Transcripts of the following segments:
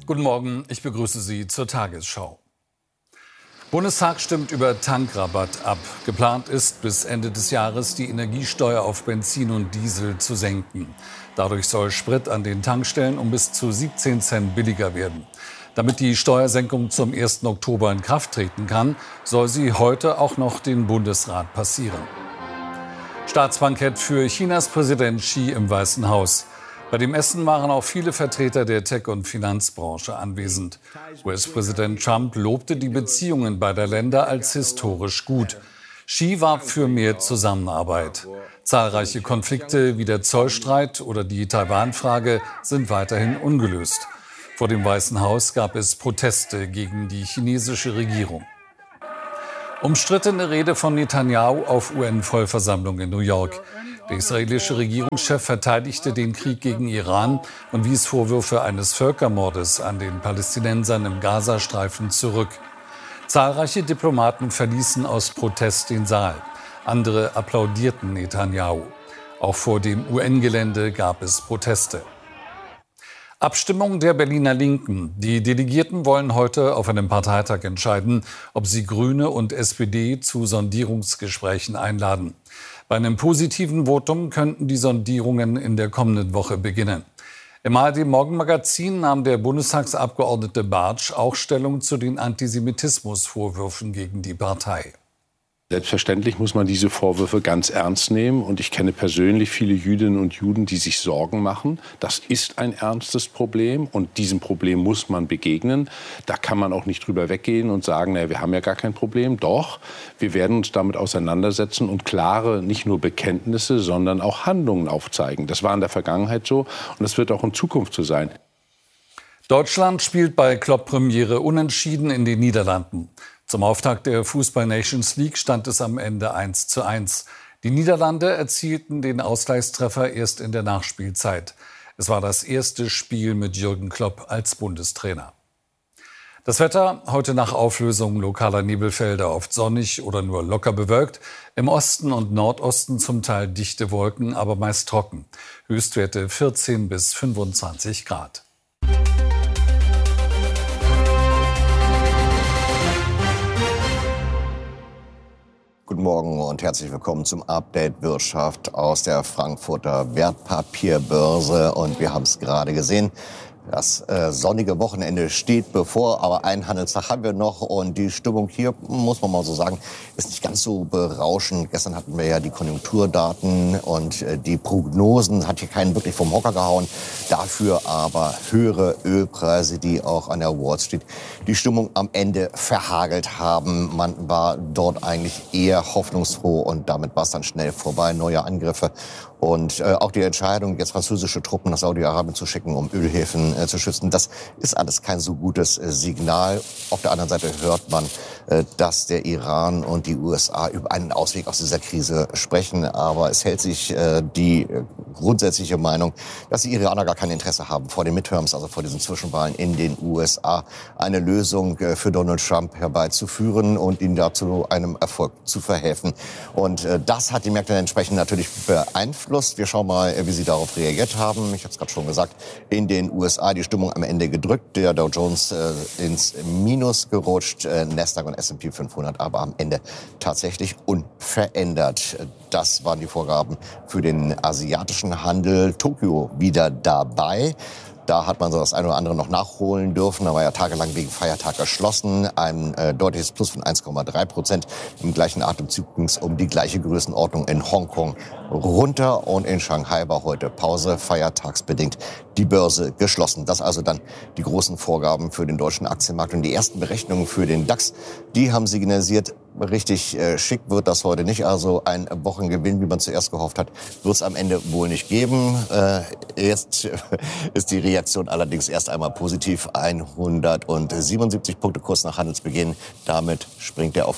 Guten Morgen, ich begrüße Sie zur Tagesschau. Bundestag stimmt über Tankrabatt ab. Geplant ist, bis Ende des Jahres die Energiesteuer auf Benzin und Diesel zu senken. Dadurch soll Sprit an den Tankstellen um bis zu 17 Cent billiger werden. Damit die Steuersenkung zum 1. Oktober in Kraft treten kann, soll sie heute auch noch den Bundesrat passieren. Staatsbankett für Chinas Präsident Xi im Weißen Haus. Bei dem Essen waren auch viele Vertreter der Tech- und Finanzbranche anwesend. US-Präsident Trump lobte die Beziehungen beider Länder als historisch gut. Xi warb für mehr Zusammenarbeit. Zahlreiche Konflikte wie der Zollstreit oder die Taiwan-Frage sind weiterhin ungelöst. Vor dem Weißen Haus gab es Proteste gegen die chinesische Regierung. Umstrittene Rede von Netanyahu auf UN-Vollversammlung in New York. Der israelische Regierungschef verteidigte den Krieg gegen Iran und wies Vorwürfe eines Völkermordes an den Palästinensern im Gazastreifen zurück. Zahlreiche Diplomaten verließen aus Protest den Saal. Andere applaudierten Netanyahu. Auch vor dem UN-Gelände gab es Proteste. Abstimmung der Berliner Linken. Die Delegierten wollen heute auf einem Parteitag entscheiden, ob sie Grüne und SPD zu Sondierungsgesprächen einladen. Bei einem positiven Votum könnten die Sondierungen in der kommenden Woche beginnen. Im ARD-Morgenmagazin nahm der Bundestagsabgeordnete Bartsch auch Stellung zu den Antisemitismusvorwürfen gegen die Partei. Selbstverständlich muss man diese Vorwürfe ganz ernst nehmen. Und ich kenne persönlich viele Jüdinnen und Juden, die sich Sorgen machen. Das ist ein ernstes Problem und diesem Problem muss man begegnen. Da kann man auch nicht drüber weggehen und sagen, naja, wir haben ja gar kein Problem. Doch, wir werden uns damit auseinandersetzen und klare, nicht nur Bekenntnisse, sondern auch Handlungen aufzeigen. Das war in der Vergangenheit so und das wird auch in Zukunft so sein. Deutschland spielt bei Klopp-Premiere unentschieden in den Niederlanden. Zum Auftakt der Fußball-Nations League stand es am Ende 1:1. Die Niederlande erzielten den Ausgleichstreffer erst in der Nachspielzeit. Es war das erste Spiel mit Jürgen Klopp als Bundestrainer. Das Wetter heute nach Auflösung lokaler Nebelfelder oft sonnig oder nur locker bewölkt. Im Osten und Nordosten zum Teil dichte Wolken, aber meist trocken. Höchstwerte 14 bis 25 Grad. Guten Morgen und herzlich willkommen zum Update Wirtschaft aus der Frankfurter Wertpapierbörse. Und wir haben es gerade gesehen, das sonnige Wochenende steht bevor, aber einen Handelstag haben wir noch. Und die Stimmung hier, muss man mal so sagen, ist nicht ganz so berauschend. Gestern hatten wir ja die Konjunkturdaten und die Prognosen, hat hier keinen wirklich vom Hocker gehauen. Dafür aber höhere Ölpreise, die auch an der Wall Street die Stimmung am Ende verhagelt haben. Man war dort eigentlich eher hoffnungsfroh und damit war es dann schnell vorbei. Neue Angriffe und auch die Entscheidung, jetzt französische Truppen nach Saudi-Arabien zu schicken, um Ölhäfen zu schützen, das ist alles kein so gutes Signal. Auf der anderen Seite hört man, dass der Iran und die USA über einen Ausweg aus dieser Krise sprechen. Aber es hält sich die grundsätzliche Meinung, dass die Iraner gar kein Interesse haben, vor den Midterms, also vor diesen Zwischenwahlen in den USA, eine Lösung für Donald Trump herbeizuführen und ihn dazu einem Erfolg zu verhelfen. Und das hat die Märkte entsprechend natürlich beeinflusst. Wir schauen mal, wie sie darauf reagiert haben. Ich habe es gerade schon gesagt, in den USA die Stimmung am Ende gedrückt. Der Dow Jones ins Minus gerutscht, Nasdaq und S&P 500 aber am Ende tatsächlich unverändert. Das waren die Vorgaben für den asiatischen Handel. Tokio wieder dabei. Da hat man so das eine oder andere noch nachholen dürfen. Da war ja tagelang wegen Feiertag geschlossen. Ein deutliches Plus von 1,3%. Im gleichen Atemzug ging es um die gleiche Größenordnung in Hongkong runter. Und in Shanghai war heute Pause, feiertagsbedingt die Börse geschlossen. Das also dann die großen Vorgaben für den deutschen Aktienmarkt. Und die ersten Berechnungen für den DAX, die haben signalisiert, richtig schick wird das heute nicht. Also ein Wochengewinn, wie man zuerst gehofft hat, wird es am Ende wohl nicht geben. Jetzt ist die Reaktion allerdings erst einmal positiv. 177 Punkte Kurs nach Handelsbeginn. Damit springt er auf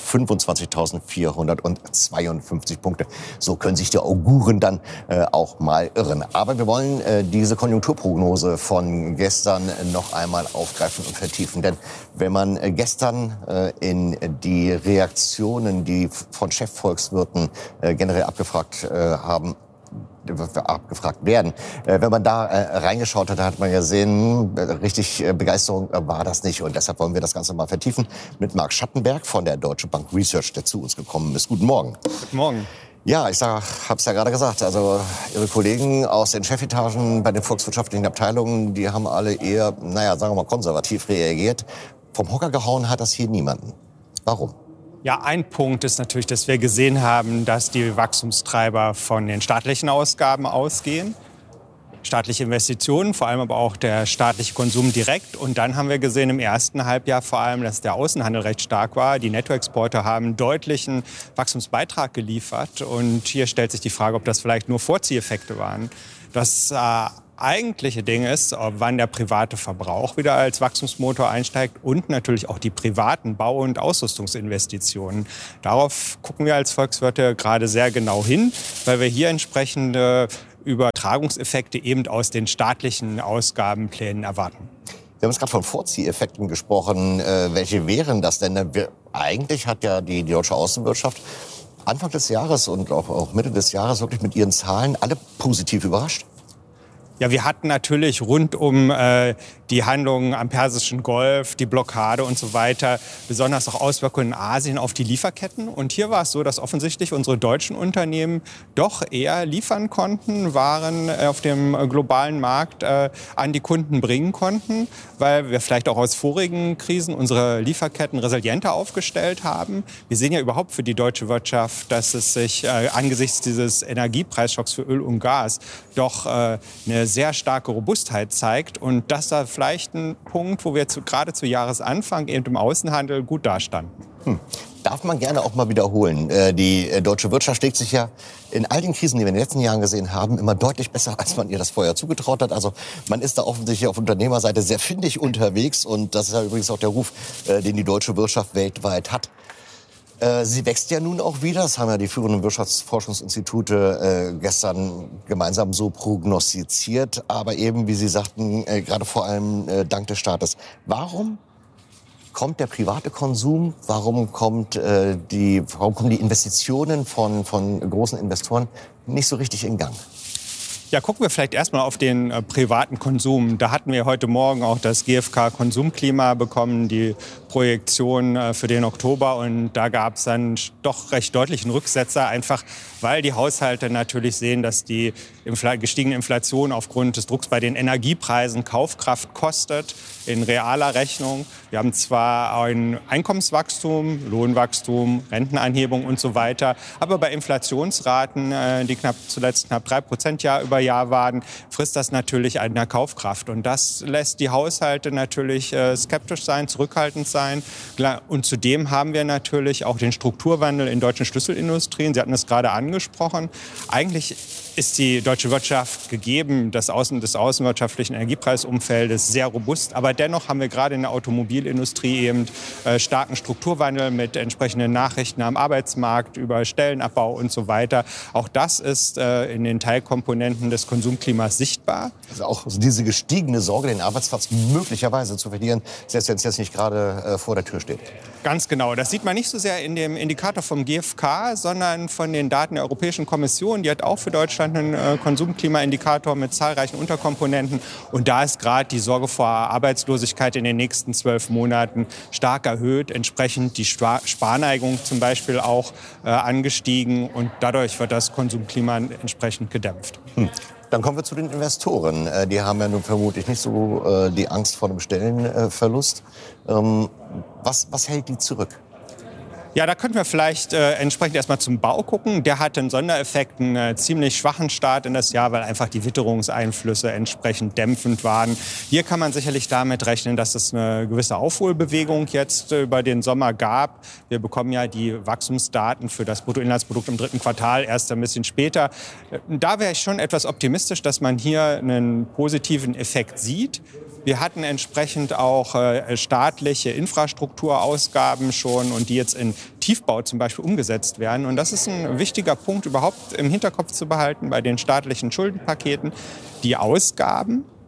25.452 Punkte. So können sich die Auguren dann auch mal irren. Aber wir wollen diese Konjunkturprognose von gestern noch einmal aufgreifen und vertiefen. Denn wenn man gestern in die Reaktionen, die von Chefvolkswirten generell abgefragt haben, abgefragt werden. Wenn man da reingeschaut hat, hat man gesehen, richtig Begeisterung war das nicht. Und deshalb wollen wir das Ganze mal vertiefen mit Marc Schattenberg von der Deutsche Bank Research, der zu uns gekommen ist. Guten Morgen. Guten Morgen. Ja, ich habe es ja gerade gesagt. Also Ihre Kollegen aus den Chefetagen bei den volkswirtschaftlichen Abteilungen, die haben alle eher, sagen wir mal, konservativ reagiert. Vom Hocker gehauen hat das hier niemanden. Warum? Ja, ein Punkt ist natürlich, dass wir gesehen haben, dass die Wachstumstreiber von den staatlichen Ausgaben ausgehen. Staatliche Investitionen, vor allem aber auch der staatliche Konsum direkt. Und dann haben wir gesehen im ersten Halbjahr vor allem, dass der Außenhandel recht stark war. Die Nettoexporte haben deutlichen Wachstumsbeitrag geliefert. Und hier stellt sich die Frage, ob das vielleicht nur Vorzieheffekte waren. Das eigentliche Ding ist, wann der private Verbrauch wieder als Wachstumsmotor einsteigt und natürlich auch die privaten Bau- und Ausrüstungsinvestitionen. Darauf gucken wir als Volkswirte gerade sehr genau hin, weil wir hier entsprechende Übertragungseffekte eben aus den staatlichen Ausgabenplänen erwarten. Wir haben jetzt gerade von Vorzieheffekten gesprochen. Welche wären das denn? Eigentlich hat ja die deutsche Außenwirtschaft Anfang des Jahres und auch Mitte des Jahres wirklich mit ihren Zahlen alle positiv überrascht. Ja, wir hatten natürlich rund um die Handlungen am Persischen Golf, die Blockade und so weiter, besonders auch Auswirkungen in Asien auf die Lieferketten. Und hier war es so, dass offensichtlich unsere deutschen Unternehmen doch eher liefern konnten, Waren auf dem globalen Markt an die Kunden bringen konnten, weil wir vielleicht auch aus vorigen Krisen unsere Lieferketten resilienter aufgestellt haben. Wir sehen ja überhaupt für die deutsche Wirtschaft, dass es sich angesichts dieses Energiepreisschocks für Öl und Gas doch eine sehr starke Robustheit zeigt. Und das war vielleicht ein Punkt, wo wir gerade zu Jahresanfang eben im Außenhandel gut dastanden. Darf man gerne auch mal wiederholen. Die deutsche Wirtschaft schlägt sich ja in all den Krisen, die wir in den letzten Jahren gesehen haben, immer deutlich besser, als man ihr das vorher zugetraut hat. Also man ist da offensichtlich auf Unternehmerseite sehr findig unterwegs. Und das ist ja übrigens auch der Ruf, den die deutsche Wirtschaft weltweit hat. Sie wächst ja nun auch wieder. Das haben ja die führenden Wirtschaftsforschungsinstitute gestern gemeinsam so prognostiziert. Aber eben, wie Sie sagten, gerade vor allem dank des Staates. Warum kommt der private Konsum? Warum kommen die Investitionen von großen Investoren nicht so richtig in Gang? Ja, gucken wir vielleicht erstmal auf den privaten Konsum. Da hatten wir heute Morgen auch das GfK-Konsumklima bekommen, die Projektion für den Oktober. Und da gab es dann doch recht deutlichen Rücksetzer, einfach weil die Haushalte natürlich sehen, dass die gestiegene Inflation aufgrund des Drucks bei den Energiepreisen Kaufkraft kostet in realer Rechnung. Wir haben zwar ein Einkommenswachstum, Lohnwachstum, Rentenanhebung und so weiter, aber bei Inflationsraten, die zuletzt knapp 3% Jahr über Jahr waren, frisst das natürlich an der Kaufkraft. Und das lässt die Haushalte natürlich skeptisch sein, zurückhaltend sein. Und zudem haben wir natürlich auch den Strukturwandel in deutschen Schlüsselindustrien. Sie hatten es gerade angesprochen. Eigentlich ist die deutsche Wirtschaft gegeben des außenwirtschaftlichen Energiepreisumfeldes sehr robust. Aber dennoch haben wir gerade in der Automobilindustrie eben starken Strukturwandel mit entsprechenden Nachrichten am Arbeitsmarkt über Stellenabbau und so weiter. Auch das ist in den Teilkomponenten des Konsumklimas sichtbar. Also auch diese gestiegene Sorge, den Arbeitsplatz möglicherweise zu verlieren, selbst wenn es jetzt nicht gerade vor der Tür steht. Ganz genau. Das sieht man nicht so sehr in dem Indikator vom GfK, sondern von den Daten der Europäischen Kommission. Die hat auch für Deutschland einen Konsumklimaindikator mit zahlreichen Unterkomponenten. Und da ist gerade die Sorge vor Arbeitslosigkeit in den nächsten 12 Monaten stark erhöht. Entsprechend die Sparneigung zum Beispiel auch angestiegen. Und dadurch wird das Konsumklima entsprechend gedämpft. Dann kommen wir zu den Investoren. Die haben ja nun vermutlich nicht so die Angst vor dem Stellenverlust. Was hält die zurück? Ja, da könnten wir vielleicht entsprechend erstmal zum Bau gucken. Der hatte einen Sondereffekt, einen ziemlich schwachen Start in das Jahr, weil einfach die Witterungseinflüsse entsprechend dämpfend waren. Hier kann man sicherlich damit rechnen, dass es eine gewisse Aufholbewegung jetzt über den Sommer gab. Wir bekommen ja die Wachstumsdaten für das Bruttoinlandsprodukt im 3. Quartal erst ein bisschen später. Da wäre ich schon etwas optimistisch, dass man hier einen positiven Effekt sieht. Wir hatten entsprechend auch staatliche Infrastrukturausgaben schon und die jetzt in Tiefbau zum Beispiel umgesetzt werden. Und das ist ein wichtiger Punkt überhaupt im Hinterkopf zu behalten bei den staatlichen Schuldenpaketen. Die Ausgaben,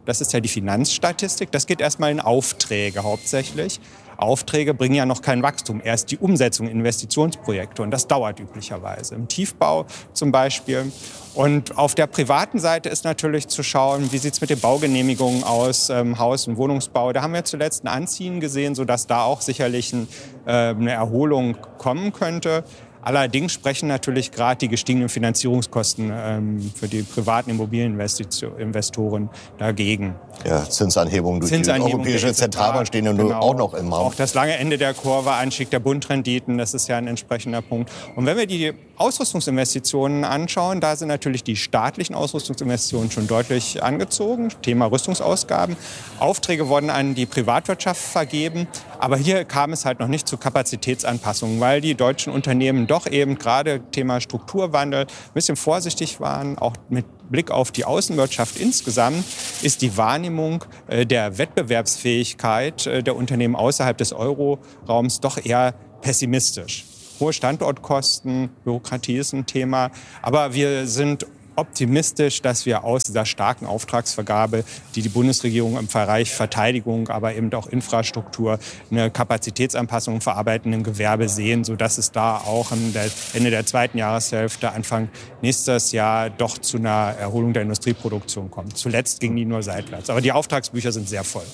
das ist ja die Finanzstatistik, das geht erstmal in Aufträge hauptsächlich. Aufträge bringen ja noch kein Wachstum, erst die Umsetzung in Investitionsprojekte und das dauert üblicherweise. Im Tiefbau zum Beispiel. Und auf der privaten Seite ist natürlich zu schauen, wie sieht es mit den Baugenehmigungen aus, Haus- und Wohnungsbau. Da haben wir zuletzt ein Anziehen gesehen, sodass da auch sicherlich eine Erholung kommen könnte. Allerdings sprechen natürlich gerade die gestiegenen Finanzierungskosten für die privaten Immobilieninvestoren dagegen. Ja, Zinsanhebungen durch die Europäische Zentralbank stehen ja nur auch noch im Raum. Auch das lange Ende der Kurve, Anstieg der Bundrenditen, das ist ja ein entsprechender Punkt. Und wenn wir die Ausrüstungsinvestitionen anschauen, da sind natürlich die staatlichen Ausrüstungsinvestitionen schon deutlich angezogen. Thema Rüstungsausgaben. Aufträge wurden an die Privatwirtschaft vergeben. Aber hier kam es halt noch nicht zu Kapazitätsanpassungen, weil die deutschen Unternehmen doch eben gerade Thema Strukturwandel ein bisschen vorsichtig waren. Auch mit Blick auf die Außenwirtschaft insgesamt ist die Wahrnehmung der Wettbewerbsfähigkeit der Unternehmen außerhalb des Euroraums doch eher pessimistisch. Hohe Standortkosten, Bürokratie ist ein Thema. Aber wir sind optimistisch, dass wir aus dieser starken Auftragsvergabe, die die Bundesregierung im Bereich Verteidigung, aber eben auch Infrastruktur, eine Kapazitätsanpassung im verarbeitenden Gewerbe sehen, sodass es da auch Ende der zweiten Jahreshälfte, Anfang nächstes Jahr doch zu einer Erholung der Industrieproduktion kommt. Zuletzt ging die nur seitwärts. Aber die Auftragsbücher sind sehr voll.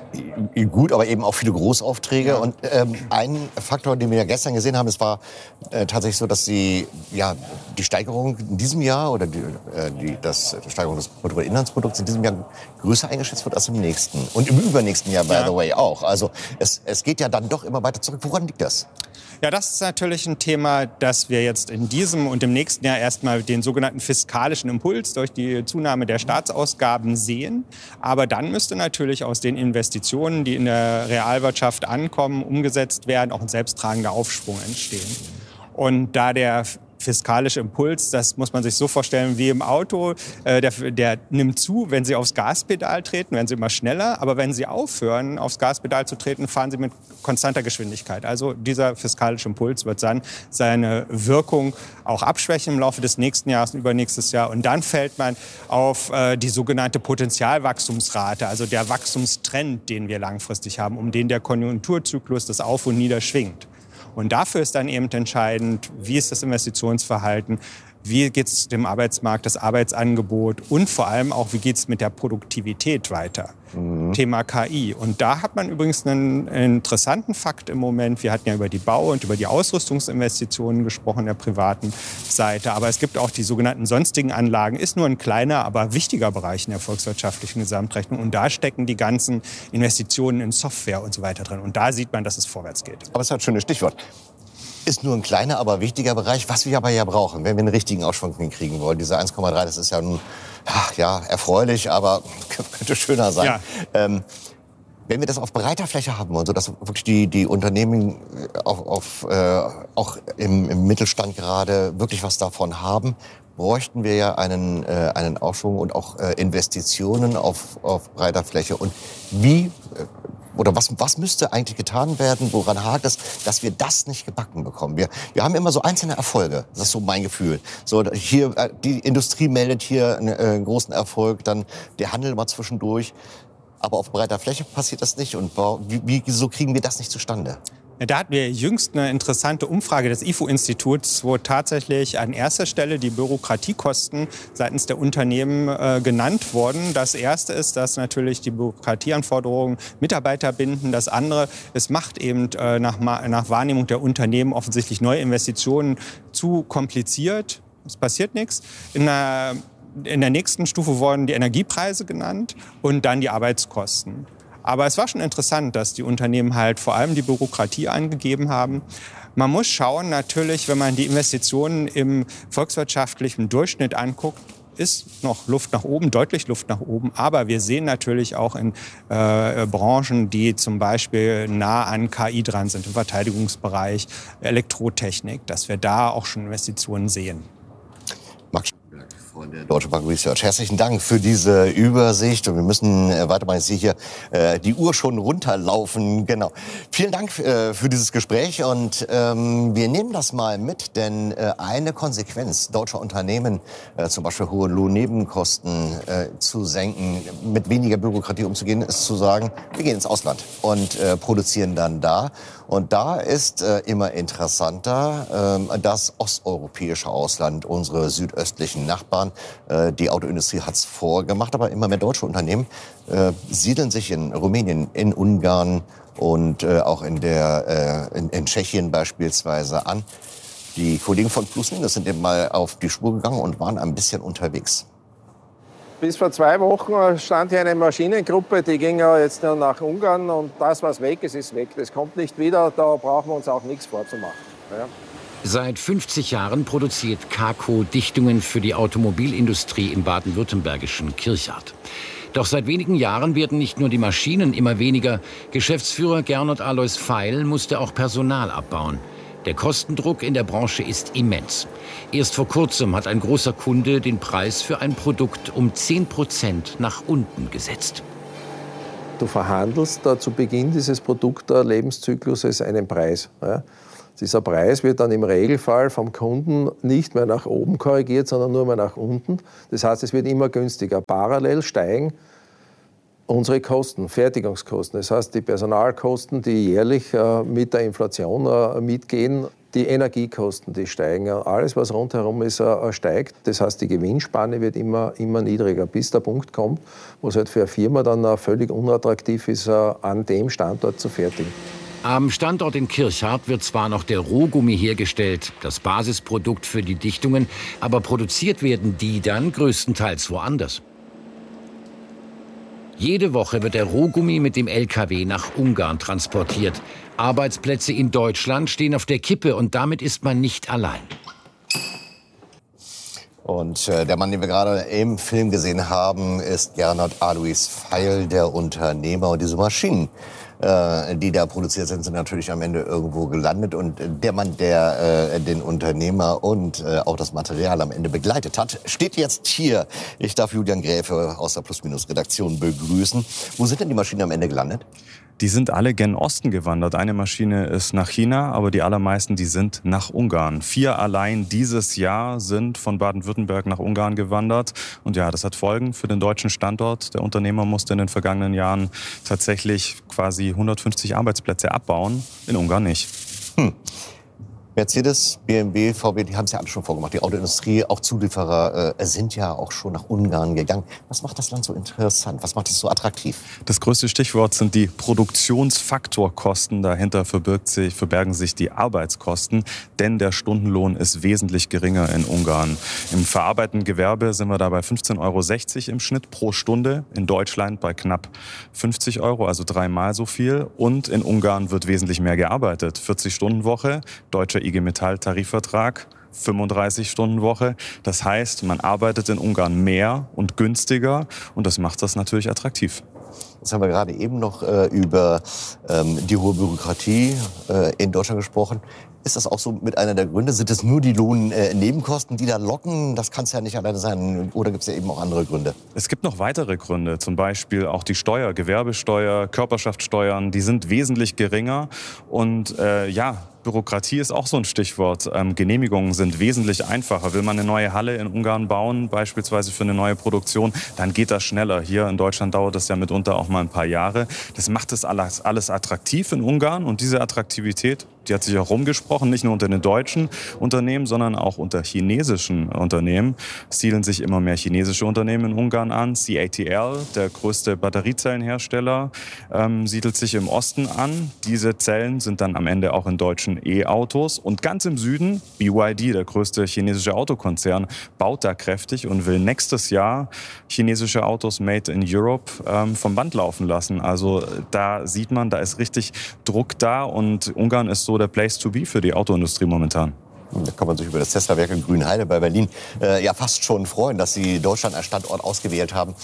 Gut, aber eben auch viele Großaufträge. Ja. Und ein Faktor, den wir ja gestern gesehen haben, es war tatsächlich so, dass die Steigerung in diesem Jahr oder die Steigerung des Bruttoinlandsprodukts in diesem Jahr größer eingeschätzt wird als im nächsten. Und im übernächsten Jahr, by the way, auch. Also es geht ja dann doch immer weiter zurück. Woran liegt das? Ja, das ist natürlich ein Thema, dass wir jetzt in diesem und im nächsten Jahr erstmal den sogenannten fiskalischen Impuls durch die Zunahme der Staatsausgaben sehen. Aber dann müsste natürlich aus den Investitionen, die in der Realwirtschaft ankommen, umgesetzt werden, auch ein selbsttragender Aufschwung entstehen. Und da der fiskalische Impuls, das muss man sich so vorstellen wie im Auto, der nimmt zu, wenn Sie aufs Gaspedal treten, werden Sie immer schneller, aber wenn Sie aufhören, aufs Gaspedal zu treten, fahren Sie mit konstanter Geschwindigkeit. Also dieser fiskalische Impuls wird dann seine Wirkung auch abschwächen im Laufe des nächsten Jahres und übernächstes Jahr und dann fällt man auf die sogenannte Potentialwachstumsrate, also der Wachstumstrend, den wir langfristig haben, um den der Konjunkturzyklus das Auf und Nieder schwingt. Und dafür ist dann eben entscheidend, wie ist das Investitionsverhalten, wie geht es dem Arbeitsmarkt, das Arbeitsangebot und vor allem auch, wie geht es mit der Produktivität weiter. Thema KI. Und da hat man übrigens einen interessanten Fakt im Moment. Wir hatten ja über die Bau- und über die Ausrüstungsinvestitionen gesprochen der privaten Seite. Aber es gibt auch die sogenannten sonstigen Anlagen. Ist nur ein kleiner, aber wichtiger Bereich in der volkswirtschaftlichen Gesamtrechnung. Und da stecken die ganzen Investitionen in Software und so weiter drin. Und da sieht man, dass es vorwärts geht. Aber es ist ein schönes Stichwort. Ist nur ein kleiner, aber wichtiger Bereich, was wir aber ja brauchen, wenn wir einen richtigen Aufschwung hinkriegen wollen. Diese 1,3, das ist ja nun, erfreulich, aber könnte schöner sein. Ja. Wenn wir das auf breiter Fläche haben wollen, sodass wirklich die Unternehmen auch im Mittelstand gerade wirklich was davon haben, bräuchten wir ja einen Aufschwung und auch Investitionen auf breiter Fläche. Und was müsste eigentlich getan werden, woran hakt es, dass wir das nicht gebacken bekommen? Wir haben immer so einzelne Erfolge, das ist so mein Gefühl. So hier, die Industrie meldet hier einen großen Erfolg, dann der Handel mal zwischendurch. Aber auf breiter Fläche passiert das nicht. Und wieso kriegen wir das nicht zustande? Ja, da hatten wir jüngst eine interessante Umfrage des IFO-Instituts, wo tatsächlich an erster Stelle die Bürokratiekosten seitens der Unternehmen genannt wurden. Das erste ist, dass natürlich die Bürokratieanforderungen Mitarbeiter binden. Das andere, es macht eben nach Wahrnehmung der Unternehmen offensichtlich neue Investitionen zu kompliziert. Es passiert nichts. In der nächsten Stufe wurden die Energiepreise genannt und dann die Arbeitskosten. Aber es war schon interessant, dass die Unternehmen halt vor allem die Bürokratie angegeben haben. Man muss schauen, natürlich, wenn man die Investitionen im volkswirtschaftlichen Durchschnitt anguckt, ist noch Luft nach oben, deutlich Luft nach oben. Aber wir sehen natürlich auch in Branchen, die zum Beispiel nah an KI dran sind, im Verteidigungsbereich, Elektrotechnik, dass wir da auch schon Investitionen sehen. von der Deutsche Bank Research. Herzlichen Dank für diese Übersicht. Und wir müssen weitermachen. Ich sehe hier die Uhr schon runterlaufen. Genau. Vielen Dank für dieses Gespräch. Und wir nehmen das mal mit, denn eine Konsequenz deutscher Unternehmen, zum Beispiel hohe Lohnnebenkosten zu senken, mit weniger Bürokratie umzugehen, ist zu sagen, wir gehen ins Ausland und produzieren dann da. Und da ist immer interessanter das osteuropäische Ausland, unsere südöstlichen Nachbarn. Die Autoindustrie hat es vorgemacht, aber immer mehr deutsche Unternehmen siedeln sich in Rumänien, in Ungarn und auch in Tschechien beispielsweise an. Die Kollegen von Plus Minus sind eben mal auf die Spur gegangen und waren ein bisschen unterwegs. Bis vor 2 Wochen stand hier eine Maschinengruppe, die ging ja jetzt nach Ungarn und das, was weg ist, ist weg. Das kommt nicht wieder, da brauchen wir uns auch nichts vorzumachen. Ja. Seit 50 Jahren produziert KAKO Dichtungen für die Automobilindustrie im baden-württembergischen Kirchhardt. Doch seit wenigen Jahren werden nicht nur die Maschinen immer weniger. Geschäftsführer Gernot Alois Feil musste auch Personal abbauen. Der Kostendruck in der Branche ist immens. Erst vor kurzem hat ein großer Kunde den Preis für ein Produkt um 10% nach unten gesetzt. Du verhandelst da zu Beginn dieses Produktlebenszyklus einen Preis. Ja. Dieser Preis wird dann im Regelfall vom Kunden nicht mehr nach oben korrigiert, sondern nur mehr nach unten. Das heißt, es wird immer günstiger. Parallel steigen unsere Kosten, Fertigungskosten. Das heißt, die Personalkosten, die jährlich mit der Inflation mitgehen, die Energiekosten, die steigen. Alles, was rundherum ist, steigt. Das heißt, die Gewinnspanne wird immer niedriger, bis der Punkt kommt, wo es halt für eine Firma dann völlig unattraktiv ist, an dem Standort zu fertigen. Am Standort in Kirchhardt wird zwar noch der Rohgummi hergestellt, das Basisprodukt für die Dichtungen, aber produziert werden die dann größtenteils woanders. Jede Woche wird der Rohgummi mit dem LKW nach Ungarn transportiert. Arbeitsplätze in Deutschland stehen auf der Kippe und damit ist man nicht allein. Und der Mann, den wir gerade im Film gesehen haben, ist Gernot Alois Feil, der Unternehmer. Und diese Maschinen, die da produziert sind, sind natürlich am Ende irgendwo gelandet. Und der Mann, der den Unternehmer und auch das Material am Ende begleitet hat, steht jetzt hier. Ich darf Julian Gräfe aus der Plus-Minus-Redaktion begrüßen. Wo sind denn die Maschinen am Ende gelandet? Die sind alle gen Osten gewandert. Eine Maschine ist nach China, aber die allermeisten, die sind nach Ungarn. 4 allein dieses Jahr sind von Baden-Württemberg nach Ungarn gewandert. Und ja, das hat Folgen für den deutschen Standort. Der Unternehmer musste in den vergangenen Jahren tatsächlich quasi 150 Arbeitsplätze abbauen. In Ungarn nicht. Mercedes, BMW, VW, die haben es ja alle schon vorgemacht. Die Autoindustrie, auch Zulieferer sind ja auch schon nach Ungarn gegangen. Was macht das Land so interessant? Was macht es so attraktiv? Das größte Stichwort sind die Produktionsfaktorkosten. Dahinter verbergen sich die Arbeitskosten, denn der Stundenlohn ist wesentlich geringer in Ungarn. Im verarbeitenden Gewerbe sind wir da bei 15,60 € im Schnitt pro Stunde. In Deutschland bei knapp 50 €, also 3-mal so viel. Und in Ungarn wird wesentlich mehr gearbeitet. 40-Stunden-Woche, deutscher IG Metall-Tarifvertrag, 35-Stunden-Woche. Das heißt, man arbeitet in Ungarn mehr und günstiger und das macht das natürlich attraktiv. Jetzt haben wir gerade eben noch über die hohe Bürokratie in Deutschland gesprochen. Ist das auch so mit einer der Gründe? Sind es nur die Lohnnebenkosten, die da locken? Das kann es ja nicht alleine sein. Oder gibt es ja eben auch andere Gründe? Es gibt noch weitere Gründe. Zum Beispiel auch die Steuer, Gewerbesteuer, Körperschaftssteuern. Die sind wesentlich geringer. Und Bürokratie ist auch so ein Stichwort. Genehmigungen sind wesentlich einfacher. Will man eine neue Halle in Ungarn bauen, beispielsweise für eine neue Produktion, dann geht das schneller. Hier in Deutschland dauert das ja mitunter auch mal ein paar Jahre. Das macht das alles attraktiv in Ungarn. Und diese Attraktivität, die hat sich auch rumgesprochen, nicht nur unter den deutschen Unternehmen, sondern auch unter chinesischen Unternehmen. Es siedeln sich immer mehr chinesische Unternehmen in Ungarn an. CATL, der größte Batteriezellenhersteller, siedelt sich im Osten an. Diese Zellen sind dann am Ende auch in deutschen E-Autos. Und ganz im Süden, BYD, der größte chinesische Autokonzern, baut da kräftig und will nächstes Jahr chinesische Autos made in Europe vom Band laufen lassen. Also da sieht man, da ist richtig Druck da und Ungarn ist so der Place to be für die Autoindustrie momentan. Da kann man sich über das Tesla-Werk in Grünheide bei Berlin ja fast schon freuen, dass Sie Deutschland als Standort ausgewählt haben.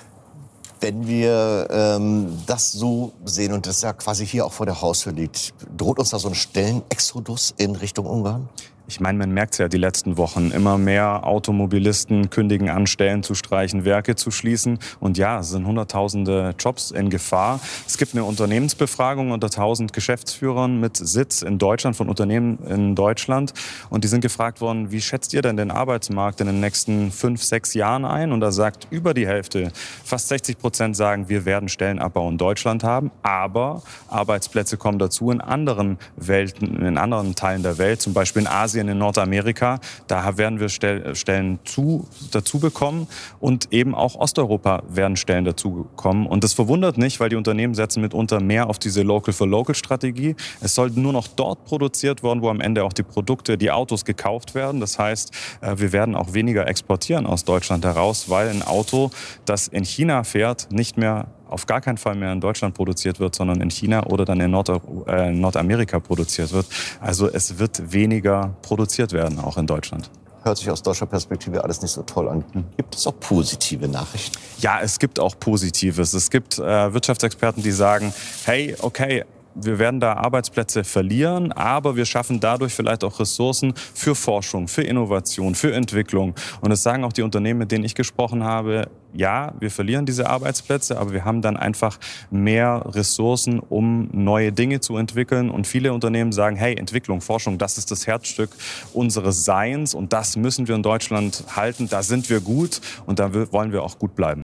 Wenn wir das so sehen und das ja quasi hier auch vor der Haustür liegt, droht uns da so ein Stellenexodus in Richtung Ungarn? Ich meine, man merkt es ja die letzten Wochen. Immer mehr Automobilisten kündigen an, Stellen zu streichen, Werke zu schließen. Und ja, es sind hunderttausende Jobs in Gefahr. Es gibt eine Unternehmensbefragung unter 1000 Geschäftsführern mit Sitz in Deutschland, von Unternehmen in Deutschland. Und die sind gefragt worden, wie schätzt ihr denn den Arbeitsmarkt in den nächsten 5, 6 Jahren ein? Und da sagt über die Hälfte, fast 60% sagen, wir werden Stellenabbau in Deutschland haben. Aber Arbeitsplätze kommen dazu in anderen Welten, in anderen Teilen der Welt, zum Beispiel in Asien, in Nordamerika. Da werden wir Stellen dazu bekommen und eben auch Osteuropa werden Stellen dazu kommen. Und das verwundert nicht, weil die Unternehmen setzen mitunter mehr auf diese Local-for-Local-Strategie. Es soll nur noch dort produziert werden, wo am Ende auch die Produkte, die Autos gekauft werden. Das heißt, wir werden auch weniger exportieren aus Deutschland heraus, weil ein Auto, das in China fährt, nicht mehr auf gar keinen Fall mehr in Deutschland produziert wird, sondern in China oder dann in Nordamerika produziert wird. Also es wird weniger produziert werden, auch in Deutschland. Hört sich aus deutscher Perspektive alles nicht so toll an. Gibt es auch positive Nachrichten? Ja, es gibt auch Positives. Es gibt Wirtschaftsexperten, die sagen, hey, okay, wir werden da Arbeitsplätze verlieren, aber wir schaffen dadurch vielleicht auch Ressourcen für Forschung, für Innovation, für Entwicklung. Und es sagen auch die Unternehmen, mit denen ich gesprochen habe, ja, wir verlieren diese Arbeitsplätze, aber wir haben dann einfach mehr Ressourcen, um neue Dinge zu entwickeln. Und viele Unternehmen sagen, hey, Entwicklung, Forschung, das ist das Herzstück unseres Seins und das müssen wir in Deutschland halten. Da sind wir gut und da wollen wir auch gut bleiben.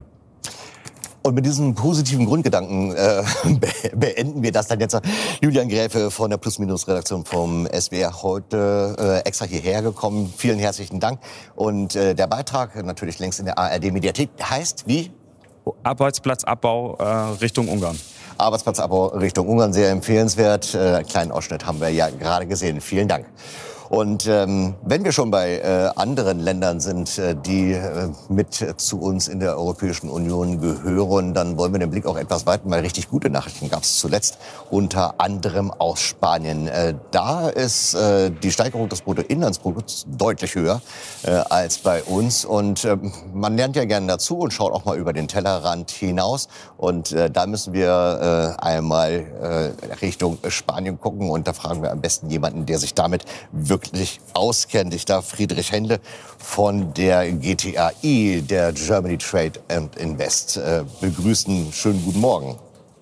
Und mit diesem positiven Grundgedanken beenden wir das dann jetzt. Julian Gräfe von der Plus-Minus-Redaktion vom SWR heute extra hierher gekommen. Vielen herzlichen Dank. Und der Beitrag natürlich längst in der ARD-Mediathek heißt wie? Arbeitsplatzabbau Richtung Ungarn. Arbeitsplatzabbau Richtung Ungarn, sehr empfehlenswert. Einen kleinen Ausschnitt haben wir ja gerade gesehen. Vielen Dank. Und wenn wir schon bei anderen Ländern sind, die mit zu uns in der Europäischen Union gehören, dann wollen wir den Blick auch etwas weiten, weil richtig gute Nachrichten gab es zuletzt, unter anderem aus Spanien. Da ist die Steigerung des Bruttoinlandsprodukts deutlich höher als bei uns. Und man lernt ja gerne dazu und schaut auch mal über den Tellerrand hinaus. Und da müssen wir einmal Richtung Spanien gucken. Und da fragen wir am besten jemanden, der sich damit wirklich auskennt. Ich darf Friedrich Händle von der GTAI, der Germany Trade and Invest, begrüßen. Schönen guten Morgen.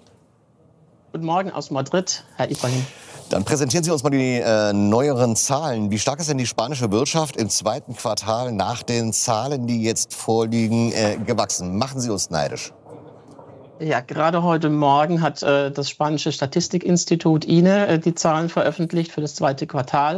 Guten Morgen aus Madrid, Herr Ibrahim. Dann präsentieren Sie uns mal die neueren Zahlen. Wie stark ist denn die spanische Wirtschaft im zweiten Quartal nach den Zahlen, die jetzt vorliegen, gewachsen? Machen Sie uns neidisch. Ja, gerade heute Morgen hat das spanische Statistikinstitut INE die Zahlen veröffentlicht für das zweite Quartal.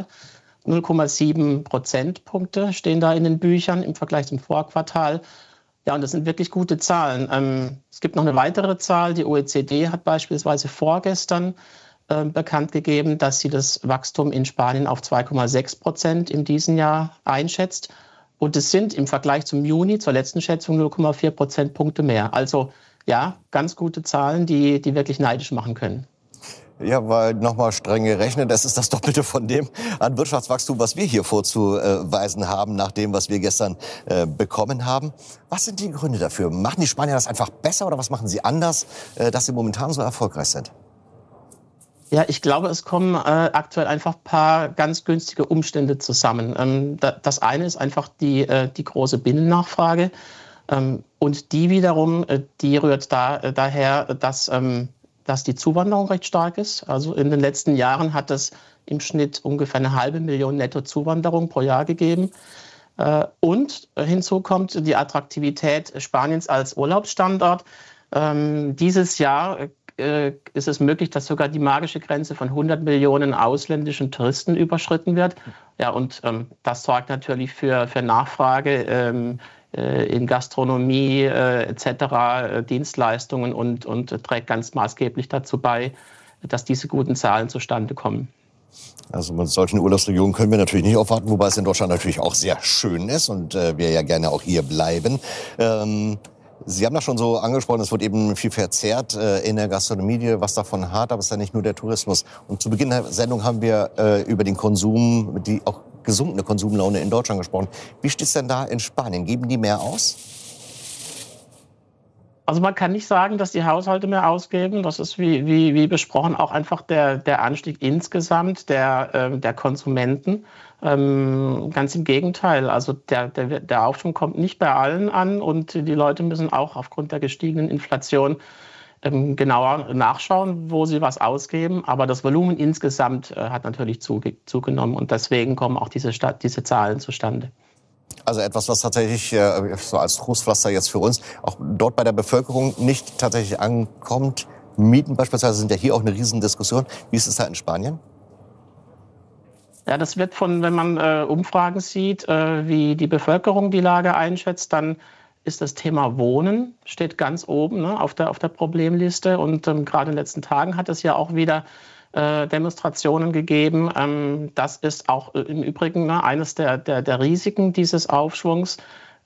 0,7 Prozentpunkte stehen da in den Büchern im Vergleich zum Vorquartal. Ja, und das sind wirklich gute Zahlen. Es gibt noch eine weitere Zahl. Die OECD hat beispielsweise vorgestern bekannt gegeben, dass sie das Wachstum in Spanien auf 2,6% in diesem Jahr einschätzt. Und es sind im Vergleich zum Juni, zur letzten Schätzung, 0,4 Prozentpunkte mehr. Also ja, ganz gute Zahlen, die wirklich neidisch machen können. Ja, weil nochmal streng gerechnet, das ist das Doppelte von dem an Wirtschaftswachstum, was wir hier vorzuweisen haben, nach dem, was wir gestern bekommen haben. Was sind die Gründe dafür? Machen die Spanier das einfach besser oder was machen sie anders, dass sie momentan so erfolgreich sind? Ja, ich glaube, es kommen aktuell einfach ein paar ganz günstige Umstände zusammen. Das eine ist einfach die große Binnennachfrage. Und die wiederum, die rührt daher, dass die Zuwanderung recht stark ist. Also in den letzten Jahren hat es im Schnitt ungefähr 500.000 Netto-Zuwanderung pro Jahr gegeben. Und hinzu kommt die Attraktivität Spaniens als Urlaubsstandort. Dieses Jahr ist es möglich, dass sogar die magische Grenze von 100 Millionen ausländischen Touristen überschritten wird. Ja, und das sorgt natürlich für Nachfrage in Gastronomie etc., Dienstleistungen und trägt ganz maßgeblich dazu bei, dass diese guten Zahlen zustande kommen. Also mit solchen Urlaubsregionen können wir natürlich nicht aufwarten, wobei es in Deutschland natürlich auch sehr schön ist und wir ja gerne auch hier bleiben. Sie haben das schon so angesprochen, es wird eben viel verzehrt in der Gastronomie, was davon hat, aber es ist ja nicht nur der Tourismus. Und zu Beginn der Sendung haben wir über den Konsum, die auch gesunkene Konsumlaune in Deutschland gesprochen. Wie steht es denn da in Spanien? Geben die mehr aus? Also man kann nicht sagen, dass die Haushalte mehr ausgeben. Das ist wie besprochen auch einfach der Anstieg insgesamt der Konsumenten. Ganz im Gegenteil. Also der Aufschwung kommt nicht bei allen an und die Leute müssen auch aufgrund der gestiegenen Inflation genauer nachschauen, wo sie was ausgeben. Aber das Volumen insgesamt hat natürlich zugenommen und deswegen kommen auch diese Zahlen zustande. Also etwas, was tatsächlich so als Trostpflaster jetzt für uns auch dort bei der Bevölkerung nicht tatsächlich ankommt. Mieten beispielsweise sind ja hier auch eine Riesendiskussion. Wie ist es da in Spanien? Ja, das wird wenn man Umfragen sieht, wie die Bevölkerung die Lage einschätzt, dann ist das Thema Wohnen, steht ganz oben, ne, auf der Problemliste. Und gerade in den letzten Tagen hat es ja auch wieder Demonstrationen gegeben. Das ist auch im Übrigen eines der Risiken dieses Aufschwungs,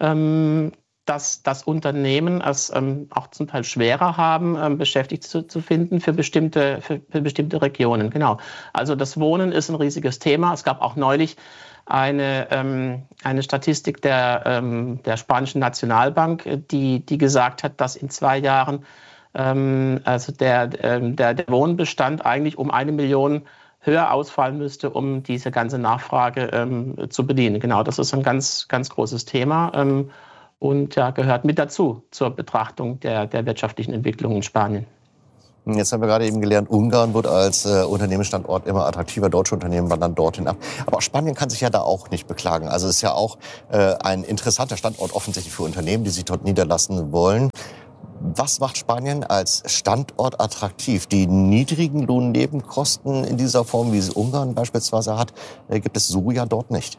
dass Unternehmen es auch zum Teil schwerer haben, Beschäftigte zu finden für bestimmte Regionen. Genau. Also das Wohnen ist ein riesiges Thema. Es gab auch neulich eine Statistik der spanischen Nationalbank, die gesagt hat, dass in 2 Jahren also der Wohnbestand eigentlich um 1 Million höher ausfallen müsste, um diese ganze Nachfrage zu bedienen. Genau, das ist ein ganz, ganz großes Thema und ja, gehört mit dazu zur Betrachtung der wirtschaftlichen Entwicklung in Spanien. Jetzt haben wir gerade eben gelernt, Ungarn wird als Unternehmensstandort immer attraktiver. Deutsche Unternehmen wandern dorthin ab. Aber auch Spanien kann sich ja da auch nicht beklagen. Also es ist ja auch ein interessanter Standort offensichtlich für Unternehmen, die sich dort niederlassen wollen. Was macht Spanien als Standort attraktiv? Die niedrigen Lohnnebenkosten in dieser Form, wie sie Ungarn beispielsweise hat, gibt es so ja dort nicht.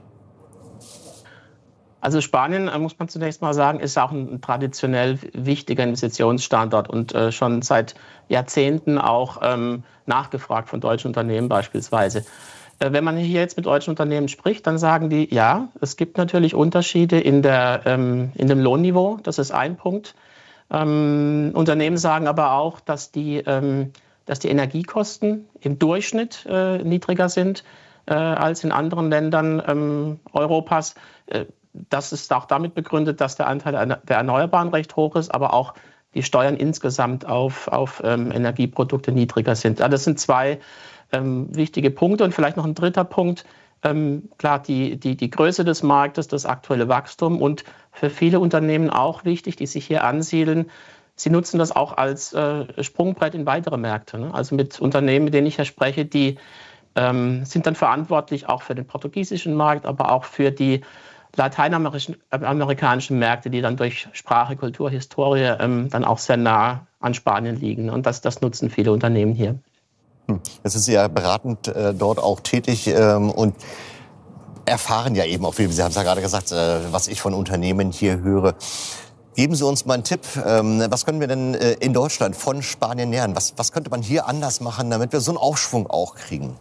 Also Spanien, muss man zunächst mal sagen, ist auch ein traditionell wichtiger Investitionsstandort und schon seit Jahrzehnten auch nachgefragt von deutschen Unternehmen beispielsweise. Wenn man hier jetzt mit deutschen Unternehmen spricht, dann sagen die, ja, es gibt natürlich Unterschiede in dem Lohnniveau, das ist ein Punkt. Unternehmen sagen aber auch, dass die Energiekosten im Durchschnitt niedriger sind als in anderen Ländern Europas. Das ist auch damit begründet, dass der Anteil der Erneuerbaren recht hoch ist, aber auch die Steuern insgesamt auf Energieprodukte niedriger sind. Das sind 2 wichtige Punkte und vielleicht noch ein dritter Punkt. Klar, die Größe des Marktes, das aktuelle Wachstum und für viele Unternehmen auch wichtig, die sich hier ansiedeln. Sie nutzen das auch als Sprungbrett in weitere Märkte. Ne? Also mit Unternehmen, mit denen ich ja spreche, die sind dann verantwortlich auch für den portugiesischen Markt, aber auch für die lateinamerikanischen Märkte, die dann durch Sprache, Kultur, Historie dann auch sehr nah an Spanien liegen. Und das nutzen viele Unternehmen hier. Jetzt sind Sie ja beratend dort auch tätig und erfahren ja eben auch viel. Sie haben es ja gerade gesagt, was ich von Unternehmen hier höre. Geben Sie uns mal einen Tipp. Was können wir denn in Deutschland von Spanien lernen? Was könnte man hier anders machen, damit wir so einen Aufschwung auch kriegen?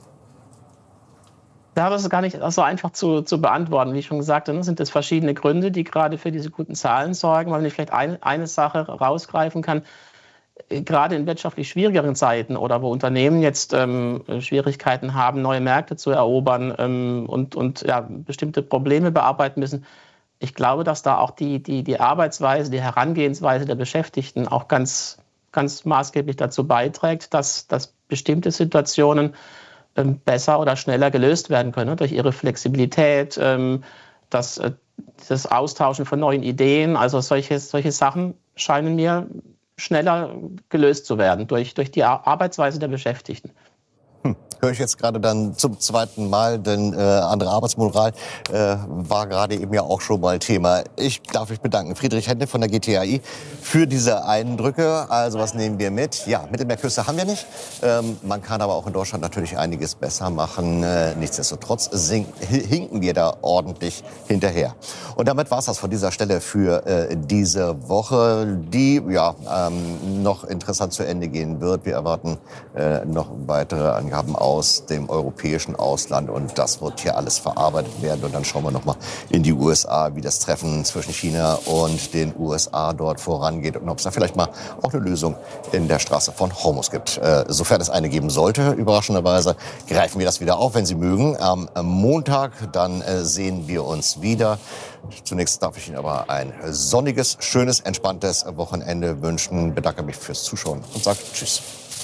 Ja, das ist gar nicht so einfach zu beantworten. Wie ich schon gesagt habe, sind das verschiedene Gründe, die gerade für diese guten Zahlen sorgen. Weil ich vielleicht eine Sache rausgreifen kann. Gerade in wirtschaftlich schwierigeren Zeiten oder wo Unternehmen jetzt Schwierigkeiten haben, neue Märkte zu erobern und ja, bestimmte Probleme bearbeiten müssen. Ich glaube, dass da auch die Arbeitsweise, die Herangehensweise der Beschäftigten auch ganz, ganz maßgeblich dazu beiträgt, dass bestimmte Situationen besser oder schneller gelöst werden können, durch ihre Flexibilität, das Austauschen von neuen Ideen. Also solche Sachen scheinen mir schneller gelöst zu werden durch die Arbeitsweise der Beschäftigten. Höre ich jetzt gerade dann zum 2. Mal, denn andere Arbeitsmoral war gerade eben ja auch schon mal Thema. Ich darf mich bedanken, Friedrich Hände von der GTAI, für diese Eindrücke. Also was nehmen wir mit? Ja, Mittelmeerküste haben wir nicht. Man kann aber auch in Deutschland natürlich einiges besser machen. Nichtsdestotrotz hinken wir da ordentlich hinterher. Und damit war es das von dieser Stelle für diese Woche, die ja noch interessant zu Ende gehen wird. Wir erwarten noch weitere Angaben auch aus dem europäischen Ausland. Und das wird hier alles verarbeitet werden. Und dann schauen wir nochmal in die USA, wie das Treffen zwischen China und den USA dort vorangeht und ob es da vielleicht mal auch eine Lösung in der Straße von Hormuz gibt. Sofern es eine geben sollte, überraschenderweise, greifen wir das wieder auf, wenn Sie mögen. Am Montag, dann sehen wir uns wieder. Zunächst darf ich Ihnen aber ein sonniges, schönes, entspanntes Wochenende wünschen. Bedanke mich fürs Zuschauen und sage Tschüss.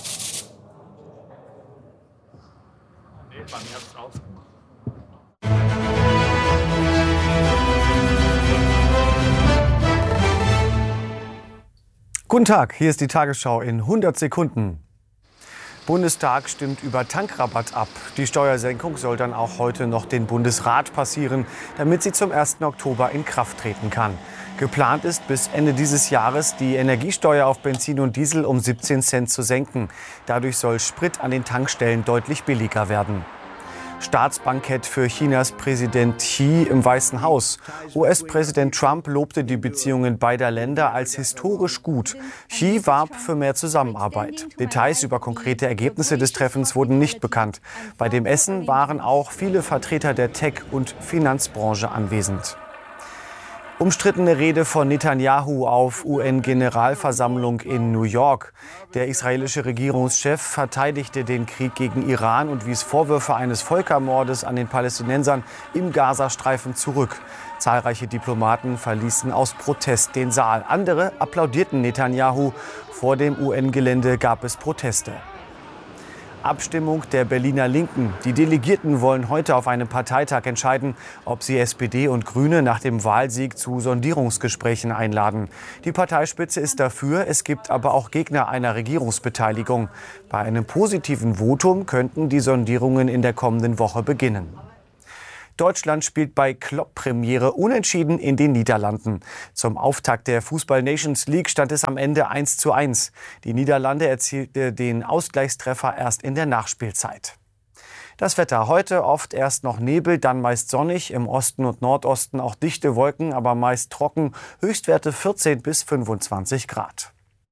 Guten Tag, hier ist die Tagesschau in 100 Sekunden. Bundestag stimmt über Tankrabatt ab. Die Steuersenkung soll dann auch heute noch den Bundesrat passieren, damit sie zum 1. Oktober in Kraft treten kann. Geplant ist, bis Ende dieses Jahres die Energiesteuer auf Benzin und Diesel um 17 Cent zu senken. Dadurch soll Sprit an den Tankstellen deutlich billiger werden. Staatsbankett für Chinas Präsident Xi im Weißen Haus. US-Präsident Trump lobte die Beziehungen beider Länder als historisch gut. Xi warb für mehr Zusammenarbeit. Details über konkrete Ergebnisse des Treffens wurden nicht bekannt. Bei dem Essen waren auch viele Vertreter der Tech- und Finanzbranche anwesend. Umstrittene Rede von Netanyahu auf UN-Generalversammlung in New York. Der israelische Regierungschef verteidigte den Krieg gegen Iran und wies Vorwürfe eines Völkermordes an den Palästinensern im Gazastreifen zurück. Zahlreiche Diplomaten verließen aus Protest den Saal. Andere applaudierten Netanyahu. Vor dem UN-Gelände gab es Proteste. Abstimmung der Berliner Linken. Die Delegierten wollen heute auf einem Parteitag entscheiden, ob sie SPD und Grüne nach dem Wahlsieg zu Sondierungsgesprächen einladen. Die Parteispitze ist dafür, es gibt aber auch Gegner einer Regierungsbeteiligung. Bei einem positiven Votum könnten die Sondierungen in der kommenden Woche beginnen. Deutschland spielt bei Klopp-Premiere unentschieden in den Niederlanden. Zum Auftakt der Fußball-Nations League stand es am Ende 1:1. Die Niederlande erzielte den Ausgleichstreffer erst in der Nachspielzeit. Das Wetter heute oft erst noch Nebel, dann meist sonnig, im Osten und Nordosten auch dichte Wolken, aber meist trocken, Höchstwerte 14 bis 25 Grad.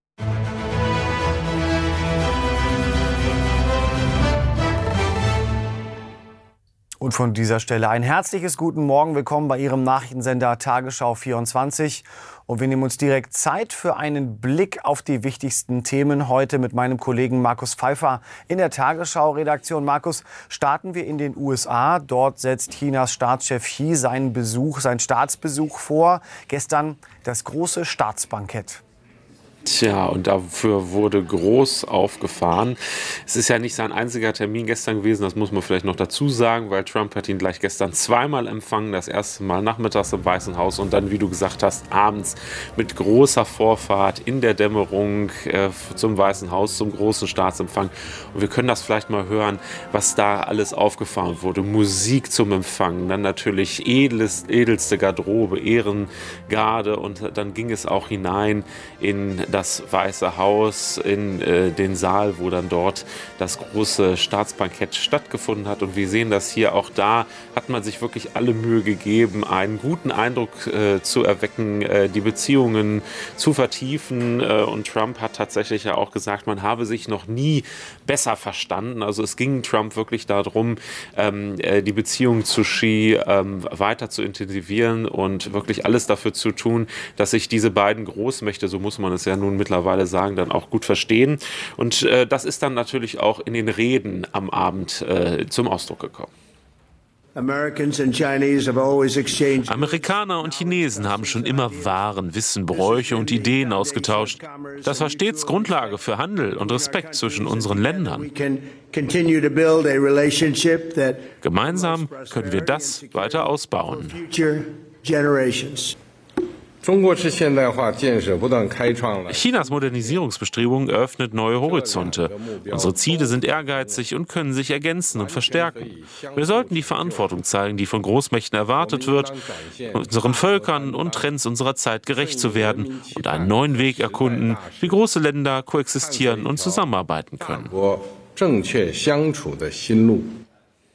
Und von dieser Stelle ein herzliches guten Morgen. Willkommen bei Ihrem Nachrichtensender Tagesschau 24. Und wir nehmen uns direkt Zeit für einen Blick auf die wichtigsten Themen heute mit meinem Kollegen Markus Pfeiffer in der Tagesschau-Redaktion. Markus, starten wir in den USA. Dort setzt Chinas Staatschef Xi seinen Staatsbesuch vor. Gestern das große Staatsbankett. Tja, und dafür wurde groß aufgefahren. Es ist ja nicht sein einziger Termin gestern gewesen, das muss man vielleicht noch dazu sagen, weil Trump hat ihn gleich gestern zweimal empfangen. Das erste Mal nachmittags im Weißen Haus und dann, wie du gesagt hast, abends mit großer Vorfahrt in der Dämmerung zum Weißen Haus, zum großen Staatsempfang. Und wir können das vielleicht mal hören, was da alles aufgefahren wurde. Musik zum Empfang, dann natürlich edelste Garderobe, Ehrengarde und dann ging es auch hinein in das Weiße Haus, in den Saal, wo dann dort das große Staatsbankett stattgefunden hat. Und wir sehen das hier, auch da hat man sich wirklich alle Mühe gegeben, einen guten Eindruck zu erwecken, die Beziehungen zu vertiefen. Und Trump hat tatsächlich ja auch gesagt, man habe sich noch nie besser verstanden. Also es ging Trump wirklich darum, die Beziehung zu Xi weiter zu intensivieren und wirklich alles dafür zu tun, dass sich diese beiden Großmächte, so muss man es ja nun mittlerweile sagen, dann auch gut verstehen. Und das ist dann natürlich auch in den Reden am Abend zum Ausdruck gekommen. Amerikaner und Chinesen haben schon immer Waren, Wissen, Bräuche und Ideen ausgetauscht. Das war stets Grundlage für Handel und Respekt zwischen unseren Ländern. Gemeinsam können wir das weiter ausbauen. Chinas Modernisierungsbestrebungen eröffnet neue Horizonte. Unsere Ziele sind ehrgeizig und können sich ergänzen und verstärken. Wir sollten die Verantwortung zeigen, die von Großmächten erwartet wird, unseren Völkern und Trends unserer Zeit gerecht zu werden und einen neuen Weg erkunden, wie große Länder koexistieren und zusammenarbeiten können.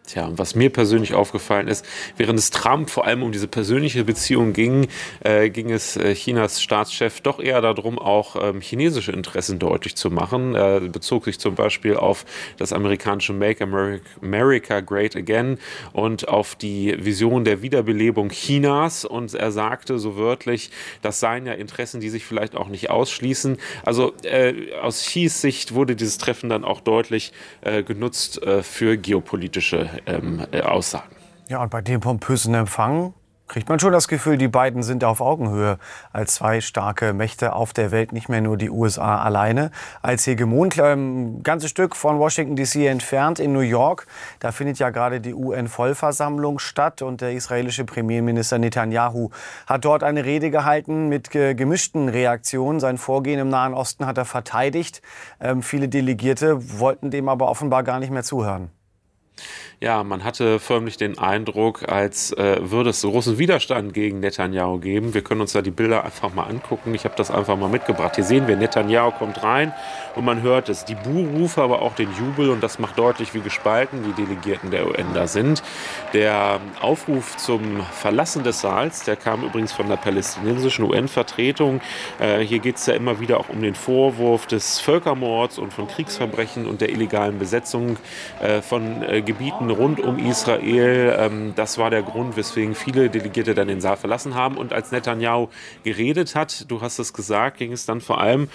Tja, und was mir persönlich aufgefallen ist, während es Trump vor allem um diese persönliche Beziehung ging, ging es Chinas Staatschef doch eher darum, auch chinesische Interessen deutlich zu machen. Er bezog sich zum Beispiel auf das amerikanische Make America Great Again und auf die Vision der Wiederbelebung Chinas. Und er sagte so wörtlich, das seien ja Interessen, die sich vielleicht auch nicht ausschließen. Also aus Xis Sicht wurde dieses Treffen dann auch deutlich genutzt für geopolitische Aussagen. Ja, und bei dem pompösen Empfang kriegt man schon das Gefühl, die beiden sind auf Augenhöhe als zwei starke Mächte auf der Welt, nicht mehr nur die USA alleine. Als Hegemon, ein ganzes Stück von Washington D.C. entfernt in New York, da findet ja gerade die UN-Vollversammlung statt und der israelische Premierminister Netanyahu hat dort eine Rede gehalten mit gemischten Reaktionen. Sein Vorgehen im Nahen Osten hat er verteidigt. Viele Delegierte wollten dem aber offenbar gar nicht mehr zuhören. Ja, man hatte förmlich den Eindruck, als würde es großen Widerstand gegen Netanyahu geben. Wir können uns da die Bilder einfach mal angucken. Ich habe das einfach mal mitgebracht. Hier sehen wir, Netanyahu kommt rein und man hört es, die Buhrufe, aber auch den Jubel. Und das macht deutlich, wie gespalten die Delegierten der UN da sind. Der Aufruf zum Verlassen des Saals, der kam übrigens von der palästinensischen UN-Vertretung. Hier geht es ja immer wieder auch um den Vorwurf des Völkermords und von Kriegsverbrechen und der illegalen Besetzung von Gebieten rund um Israel. Das war der Grund, weswegen viele Delegierte dann den Saal verlassen haben. Und als Netanyahu geredet hat, du hast es gesagt, ging es dann vor allem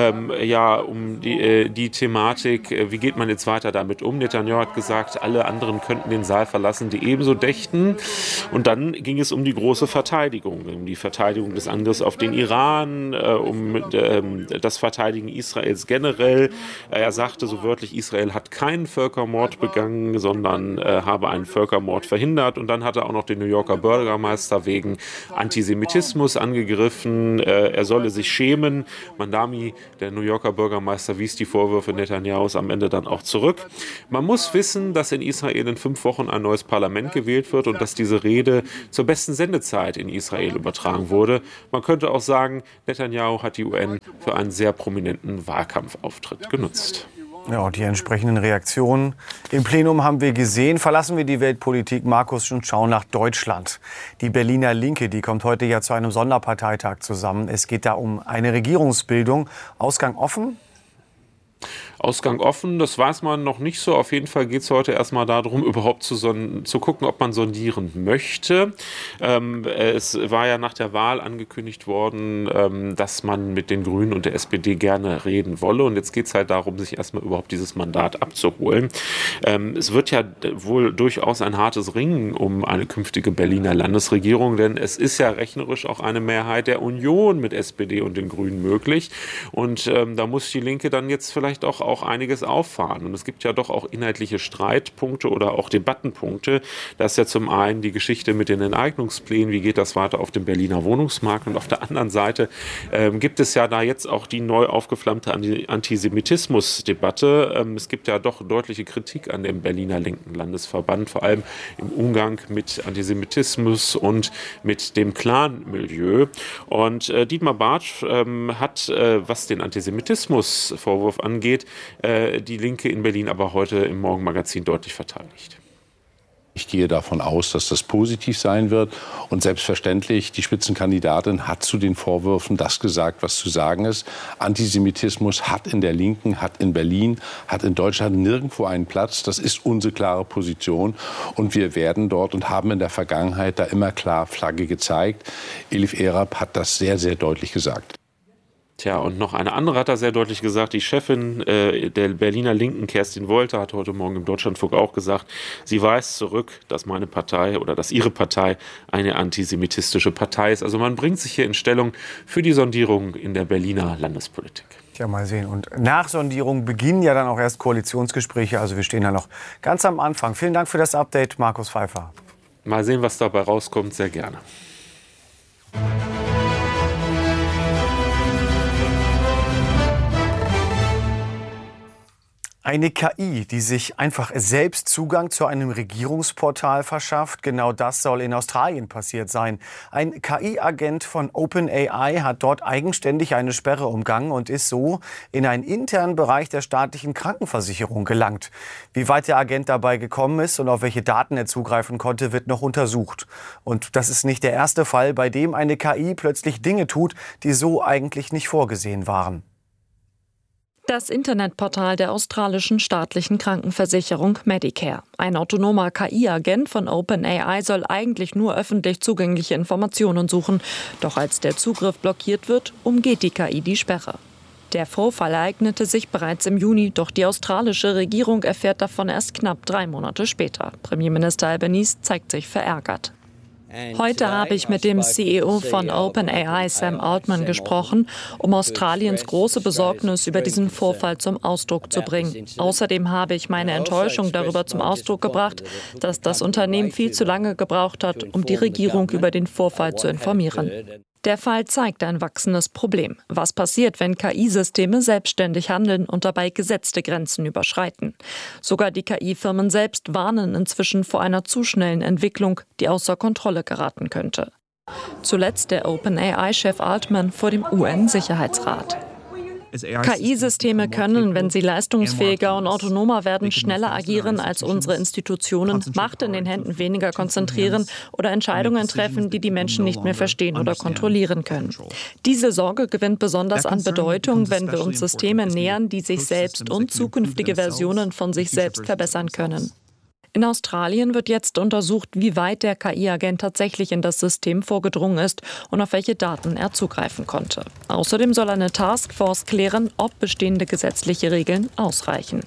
um die Thematik, wie geht man jetzt weiter damit um. Netanyahu hat gesagt, alle anderen könnten den Saal verlassen, die ebenso dächten. Und dann ging es um die große Verteidigung, um die Verteidigung des Angriffs auf den Iran, um das Verteidigen Israels generell. Er sagte so wörtlich, Israel hat keinen Völkermord begangen, sondern habe einen Völkermord verhindert. Und dann hat er auch noch den New Yorker Bürgermeister wegen Antisemitismus angegriffen. Er solle sich schämen. Mandami, der New Yorker Bürgermeister, wies die Vorwürfe Netanyahus am Ende dann auch zurück. Man muss wissen, dass in Israel in 5 Wochen ein neues Parlament gewählt wird und dass diese Rede zur besten Sendezeit in Israel übertragen wurde. Man könnte auch sagen, Netanyahu hat die UN für einen sehr prominenten Wahlkampfauftritt genutzt. Ja, und die entsprechenden Reaktionen im Plenum haben wir gesehen. Verlassen wir die Weltpolitik, Markus, und schauen nach Deutschland. Die Berliner Linke, die kommt heute ja zu einem Sonderparteitag zusammen. Es geht da um eine Regierungsbildung. Ausgang offen? Ausgang offen, das weiß man noch nicht so. Auf jeden Fall geht es heute erstmal darum, überhaupt zu gucken, ob man sondieren möchte. Es war ja nach der Wahl angekündigt worden, dass man mit den Grünen und der SPD gerne reden wolle. Und jetzt geht es halt darum, sich erstmal überhaupt dieses Mandat abzuholen. Es wird ja wohl durchaus ein hartes Ringen um eine künftige Berliner Landesregierung, denn es ist ja rechnerisch auch eine Mehrheit der Union mit SPD und den Grünen möglich. Und da muss die Linke dann jetzt vielleicht auch einiges auffahren. Und es gibt ja doch auch inhaltliche Streitpunkte oder auch Debattenpunkte. Das ist ja zum einen die Geschichte mit den Enteignungsplänen, wie geht das weiter auf dem Berliner Wohnungsmarkt. Und auf der anderen Seite gibt es ja da jetzt auch die neu aufgeflammte Antisemitismus-Debatte. Es gibt ja doch deutliche Kritik an dem Berliner linken Landesverband, vor allem im Umgang mit Antisemitismus und mit dem Clan-Milieu. Und Dietmar Bartsch hat, was den Antisemitismus-Vorwurf angeht, die Linke in Berlin aber heute im Morgenmagazin deutlich verteidigt. Ich gehe davon aus, dass das positiv sein wird. Und selbstverständlich, die Spitzenkandidatin hat zu den Vorwürfen das gesagt, was zu sagen ist. Antisemitismus hat in der Linken, hat in Berlin, hat in Deutschland nirgendwo einen Platz. Das ist unsere klare Position. Und wir werden dort und haben in der Vergangenheit da immer klar Flagge gezeigt. Elif Erab hat das sehr, sehr deutlich gesagt. Tja, und noch eine andere hat er sehr deutlich gesagt. Die Chefin der Berliner Linken, Kerstin Wolter, hat heute Morgen im Deutschlandfunk auch gesagt, sie weist zurück, dass meine Partei oder dass ihre Partei eine antisemitistische Partei ist. Also man bringt sich hier in Stellung für die Sondierung in der Berliner Landespolitik. Ja, mal sehen. Und nach Sondierung beginnen ja dann auch erst Koalitionsgespräche. Also wir stehen da noch ganz am Anfang. Vielen Dank für das Update, Markus Pfeiffer. Mal sehen, was dabei rauskommt. Sehr gerne. Eine KI, die sich einfach selbst Zugang zu einem Regierungsportal verschafft. Genau das soll in Australien passiert sein. Ein KI-Agent von OpenAI hat dort eigenständig eine Sperre umgangen und ist so in einen internen Bereich der staatlichen Krankenversicherung gelangt. Wie weit der Agent dabei gekommen ist und auf welche Daten er zugreifen konnte, wird noch untersucht. Und das ist nicht der erste Fall, bei dem eine KI plötzlich Dinge tut, die so eigentlich nicht vorgesehen waren. Das Internetportal der australischen staatlichen Krankenversicherung Medicare. Ein autonomer KI-Agent von OpenAI soll eigentlich nur öffentlich zugängliche Informationen suchen. Doch als der Zugriff blockiert wird, umgeht die KI die Sperre. Der Vorfall ereignete sich bereits im Juni, doch die australische Regierung erfährt davon erst knapp 3 Monate später. Premierminister Albanese zeigt sich verärgert. Heute habe ich mit dem CEO von OpenAI, Sam Altman, gesprochen, um Australiens große Besorgnis über diesen Vorfall zum Ausdruck zu bringen. Außerdem habe ich meine Enttäuschung darüber zum Ausdruck gebracht, dass das Unternehmen viel zu lange gebraucht hat, um die Regierung über den Vorfall zu informieren. Der Fall zeigt ein wachsendes Problem. Was passiert, wenn KI-Systeme selbstständig handeln und dabei gesetzte Grenzen überschreiten? Sogar die KI-Firmen selbst warnen inzwischen vor einer zu schnellen Entwicklung, die außer Kontrolle geraten könnte. Zuletzt der OpenAI-Chef Altman vor dem UN-Sicherheitsrat. KI-Systeme können, wenn sie leistungsfähiger und autonomer werden, schneller agieren als unsere Institutionen, Macht in den Händen weniger konzentrieren oder Entscheidungen treffen, die die Menschen nicht mehr verstehen oder kontrollieren können. Diese Sorge gewinnt besonders an Bedeutung, wenn wir uns Systemen nähern, die sich selbst und zukünftige Versionen von sich selbst verbessern können. In Australien wird jetzt untersucht, wie weit der KI-Agent tatsächlich in das System vorgedrungen ist und auf welche Daten er zugreifen konnte. Außerdem soll eine Taskforce klären, ob bestehende gesetzliche Regeln ausreichen.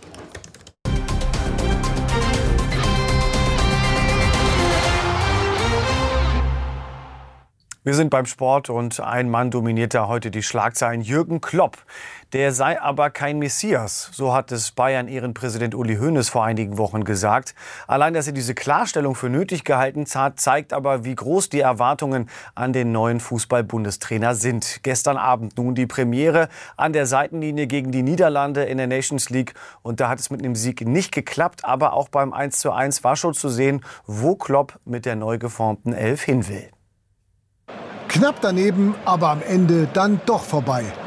Wir sind beim Sport und ein Mann dominiert da heute die Schlagzeilen. Jürgen Klopp. Der sei aber kein Messias. So hat es Bayern-Ehrenpräsident Uli Hoeneß vor einigen Wochen gesagt. Allein, dass er diese Klarstellung für nötig gehalten hat, zeigt aber, wie groß die Erwartungen an den neuen Fußball-Bundestrainer sind. Gestern Abend nun die Premiere an der Seitenlinie gegen die Niederlande in der Nations League. Und da hat es mit einem Sieg nicht geklappt. Aber auch beim 1:1 war schon zu sehen, wo Klopp mit der neu geformten Elf hin will. Knapp daneben, aber am Ende dann doch vorbei.